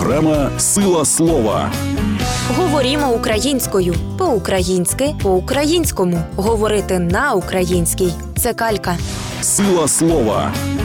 Програма «Сила слова». Говоримо українською, по-українськи, по-українському. Говорити на українській – це калька. Сила слова.